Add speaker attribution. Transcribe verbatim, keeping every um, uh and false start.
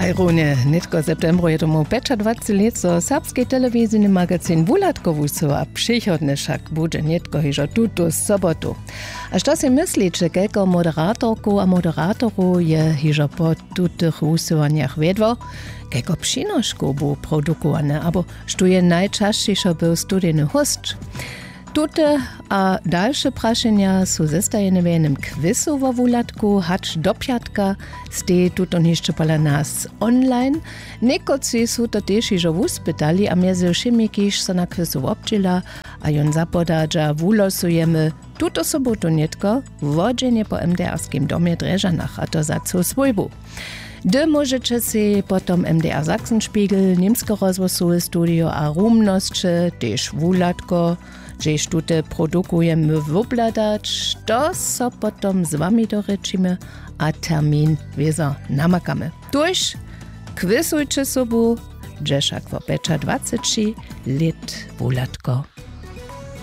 Speaker 1: Hajrone, netko septembru je tomu dwadzieścia let, so serbski telewizyjny magazyn Wulatko wusu, a przychodny szak bude netko hižo tuto sobotu. A što si myślicie, kelko moderatorku a moderatoru je hižo po tutych wusuwanjach vedło? Kelko przynoszku bu produkowane, abo što je najčastejšo był studijny host? Tute a dalsze prašenja su zestajene v enem kvizu vo Wulatku, hač do pjatka ste tuto nišče pola nas online. Nekoci su to tež ižo wuspytali, a mjezy všimi kiž so na kvizu občila, a jon zapodadža wulosujemy tuto sobotu netko wodženje po em de erskim domie Drežanach, a to za cu svojbu. Dy możecie si potom em de er Sachsenspiegel, Niemsko rozwosowe studio a rumnosće, tež Wulatko, Dżeż tute produkujemy wobladać, to so potom z wami dorečimy, a termin wiezo namakamy. Tuż kwizujcie sobu, dżeszak wo dwadzieścia lat Wulatko.